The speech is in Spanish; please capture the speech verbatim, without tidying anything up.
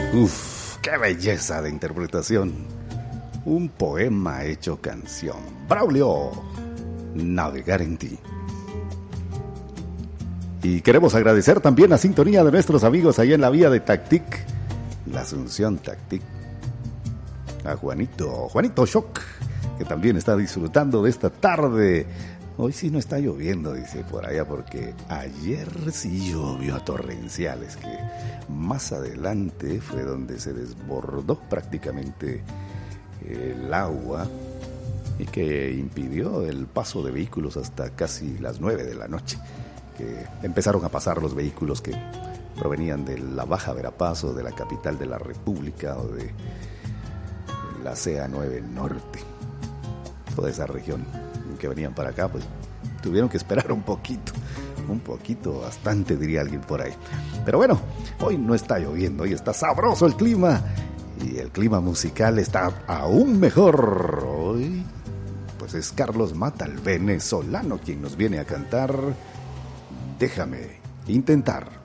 Uf, qué belleza de interpretación. Un poema hecho canción. Braulio, Navegar en ti. Y queremos agradecer también la sintonía de nuestros amigos allá en la vía de Tactic, la Asunción Tactic. A Juanito, Juanito Shock, que también está disfrutando de esta tarde. Hoy sí no está lloviendo, dice por allá, porque ayer sí llovió a torrenciales, que más adelante fue donde se desbordó prácticamente el agua y que impidió el paso de vehículos hasta casi las nueve de la noche, que empezaron a pasar los vehículos que provenían de la Baja Verapaz o de la capital de la República o de la C A nueve Norte, toda esa región que venían para acá, pues tuvieron que esperar un poquito, un poquito, bastante diría alguien por ahí. Pero bueno, hoy no está lloviendo, hoy está sabroso el clima y el clima musical está aún mejor. Hoy, pues es Carlos Mata, el venezolano, quien nos viene a cantar Déjame intentar.